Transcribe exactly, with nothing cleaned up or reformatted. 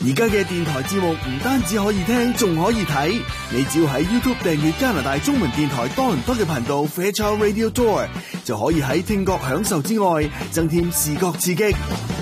而家嘅電台節目唔單止可以聽，仲可以睇。你只要喺 YouTube 訂閱加拿大中文電台多倫多嘅頻道 Fairchild Radio Tour，就可以喺聽覺享受之外，增添視覺刺激。